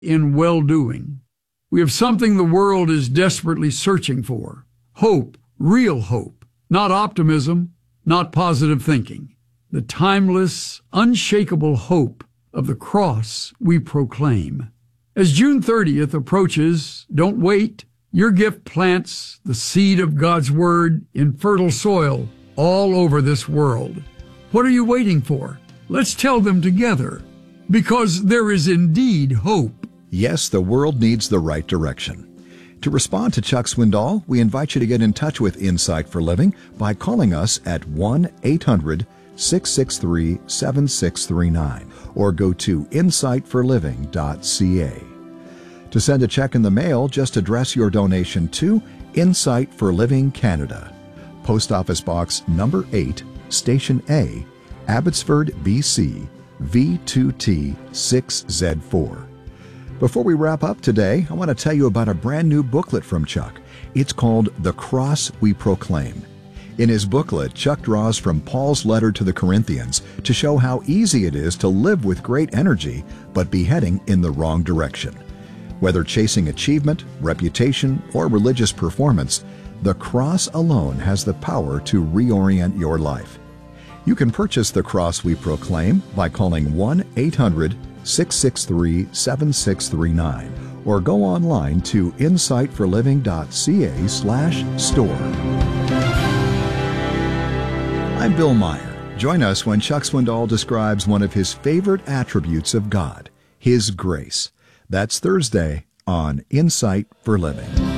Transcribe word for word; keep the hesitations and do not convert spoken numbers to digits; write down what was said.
in well-doing. We have something the world is desperately searching for. Hope, real hope, not optimism, not positive thinking. The timeless, unshakable hope of the cross we proclaim. As June thirtieth approaches, don't wait. Your gift plants the seed of God's Word in fertile soil all over this world. What are you waiting for? Let's tell them together, because there is indeed hope. Yes, the world needs the right direction. To respond to Chuck Swindoll, we invite you to get in touch with Insight for Living by calling us at one eight hundred six six three seven six three nine or go to insight for living dot c a. To send a check in the mail, just address your donation to Insight for Living Canada, Post Office Box number eight, Station A, Abbotsford, B C, V two T six Z four. Before we wrap up today, I want to tell you about a brand new booklet from Chuck. It's called The Cross We Proclaim. In his booklet, Chuck draws from Paul's letter to the Corinthians to show how easy it is to live with great energy but be heading in the wrong direction. Whether chasing achievement, reputation, or religious performance, the cross alone has the power to reorient your life. You can purchase The Cross We Proclaim by calling one eight hundred six six three seven six three nine or go online to insight for living dot c a slash store. I'm Bill Meyer. Join us when Chuck Swindoll describes one of his favorite attributes of God, His grace. That's Thursday on Insight for Living.